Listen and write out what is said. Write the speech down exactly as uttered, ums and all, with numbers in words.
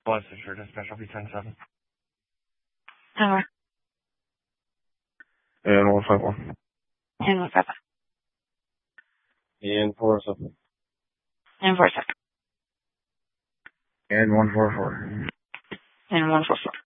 Bless assured to specialty ten seven. Hello. And one five one. And one five one. And four seven. And four seven. And one four four. And one four four.